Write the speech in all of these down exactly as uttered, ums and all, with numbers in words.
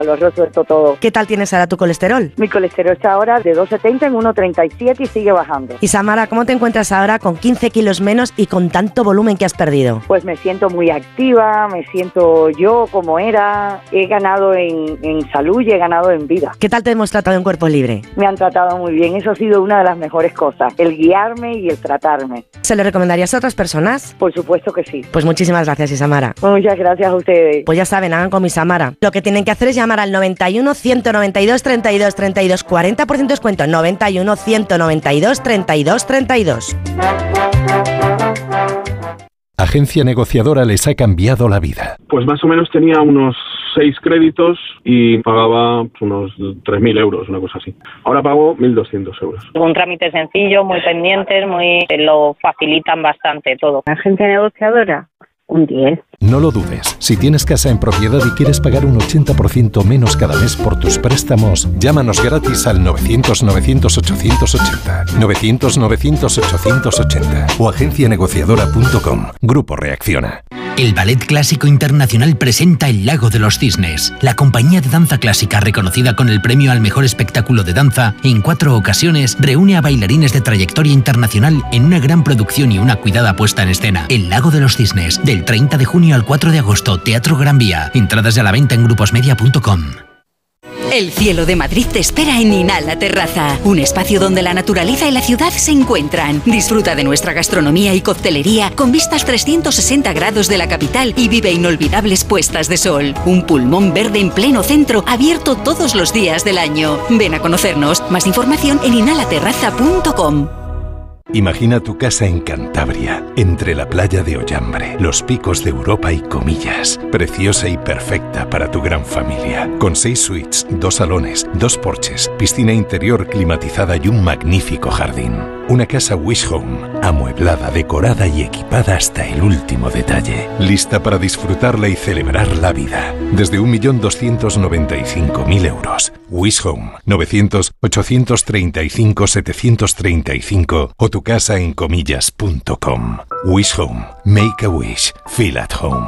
Lo resuelto todo. ¿Qué tal tienes ahora tu colesterol? Mi colesterol está ahora de dos setenta en uno treinta y siete y sigue bajando. Y Samara, ¿cómo te encuentras ahora con quince kilos menos y con tanto volumen que has perdido? Pues me siento muy activa, me siento yo como era, he ganado en, en salud y he ganado en vida. ¿Qué tal te hemos tratado en Cuerpo Libre? Me han tratado muy bien, eso ha sido una de las mejores cosas, el guiarme y el tratarme. ¿Se lo recomendarías a otras personas? Por supuesto que sí. Pues muchísimas gracias, Isamara. Muchas gracias a ustedes. Pues ya saben, hagan con Isamara. Lo que tienen que hacer es llamar al noventa y uno, ciento noventa y dos, treinta y dos, treinta y dos, cuarenta por ciento descuento, noventa y uno, ciento noventa y dos, treinta y dos, treinta y dos. Agencia Negociadora les ha cambiado la vida. Pues más o menos tenía unos seis créditos y pagaba unos tres mil euros, una cosa así. Ahora pago mil doscientos euros. Un trámite sencillo, muy pendientes, muy lo facilitan bastante todo. Agencia Negociadora, un diez. No lo dudes. Si tienes casa en propiedad y quieres pagar un ochenta por ciento menos cada mes por tus préstamos, llámanos gratis al novecientos, novecientos, ochocientos ochenta. novecientos, novecientos, ochocientos ochenta o agencia negociadora punto com. Grupo Reacciona. El Ballet Clásico Internacional presenta El Lago de los Cisnes. La compañía de danza clásica, reconocida con el premio al mejor espectáculo de danza, en cuatro ocasiones reúne a bailarines de trayectoria internacional en una gran producción y una cuidada puesta en escena. El Lago de los Cisnes, del treinta de junio al cuatro de agosto, Teatro Gran Vía. Entradas a la venta en gruposmedia punto com. El cielo de Madrid te espera en Inhala Terraza, un espacio donde la naturaleza y la ciudad se encuentran. Disfruta de nuestra gastronomía y coctelería con vistas trescientos sesenta grados de la capital y vive inolvidables puestas de sol. Un pulmón verde en pleno centro, abierto todos los días del año. Ven a conocernos. Más información en inhala terraza punto com. Imagina tu casa en Cantabria, entre la playa de Ollambre, los picos de Europa y Comillas. Preciosa y perfecta para tu gran familia. Con seis suites, dos salones, dos porches, piscina interior climatizada y un magnífico jardín. Una casa Wish Home, amueblada, decorada y equipada hasta el último detalle. Lista para disfrutarla y celebrar la vida. Desde un millón doscientos noventa y cinco mil euros. Wish Home, novecientos, ochocientos treinta y cinco, setecientos treinta y cinco o tu casa en comillas punto com. Wish Home. Make a wish. Feel at home.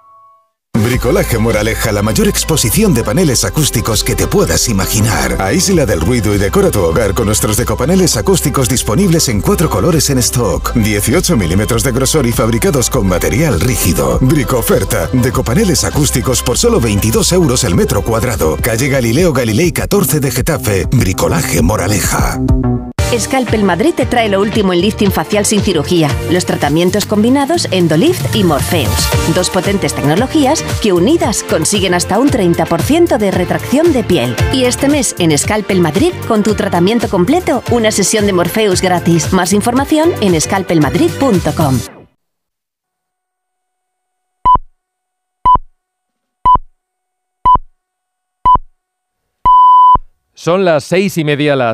Bricolaje Moraleja, la mayor exposición de paneles acústicos que te puedas imaginar. Aísla del ruido y decora tu hogar con nuestros decopaneles acústicos disponibles en cuatro colores en stock. dieciocho milímetros de grosor y fabricados con material rígido. Bricoferta, decopaneles acústicos por solo veintidós euros el metro cuadrado. Calle Galileo Galilei catorce de Getafe. Bricolaje Moraleja. Scalpel Madrid te trae lo último en lifting facial sin cirugía, los tratamientos combinados Endolift y Morpheus. Dos potentes tecnologías que unidas consiguen hasta un treinta por ciento de retracción de piel. Y este mes en Scalpel Madrid, con tu tratamiento completo, una sesión de Morpheus gratis. Más información en scalpel madrid punto com. Son las seis y media, las